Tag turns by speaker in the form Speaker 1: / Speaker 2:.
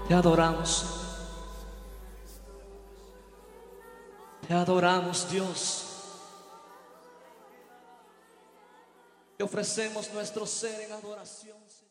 Speaker 1: Te adoramos, te adoramos, Dios. Te ofrecemos nuestro ser en adoración, Señor.